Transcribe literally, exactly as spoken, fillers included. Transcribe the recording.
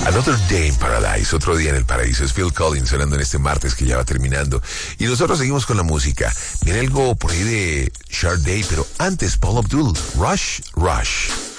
Another Day in Paradise, otro día en el paraíso. Es Phil Collins sonando en este martes que ya va terminando. Y nosotros seguimos con la música. Viene algo por ahí de Sade, pero antes Paula Abdul, Rush, Rush.